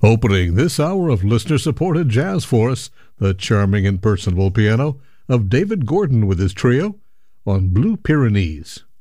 Opening this hour of listener-supported jazz for us, the charming and personable piano of David Gordon with his trio on Blue Pyrenees.